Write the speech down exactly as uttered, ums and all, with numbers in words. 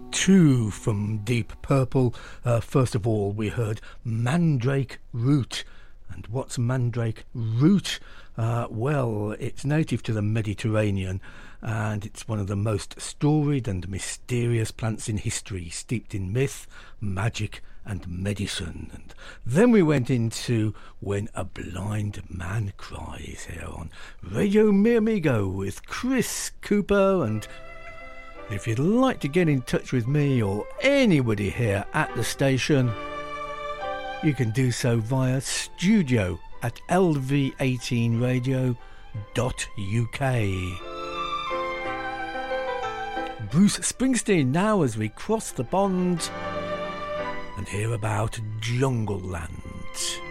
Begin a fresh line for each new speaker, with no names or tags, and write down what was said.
two from Deep Purple. Uh, first of all, we heard Mandrake Root. And what's Mandrake Root? Uh, well, it's native to the Mediterranean, and it's one of the most storied and mysterious plants in history, steeped in myth, magic and medicine. And then we went into When a Blind Man Cries here on Radio Mi Amigo with Chris Cooper. And if you'd like to get in touch with me or anybody here at the station, you can do so via studio at L V eighteen radio dot U K. Bruce Springsteen now as we cross the pond and hear about Jungleland.